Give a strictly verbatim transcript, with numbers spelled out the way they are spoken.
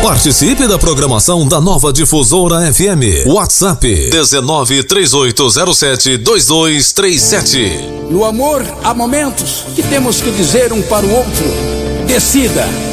Participe da programação da Nova Difusora F M. WhatsApp dezenove, três oito zero sete, dois dois três sete. No amor há momentos que temos que dizer um para o outro: decida.